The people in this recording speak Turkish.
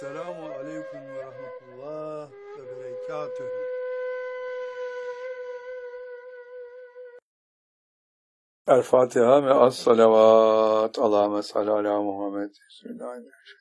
Selamun Aleyküm ve Rahmetullah ve Berekatühü. El Fatiha ve as-salavat. Allahümme salli ala Muhammed. Bismillahirrahmanirrahim.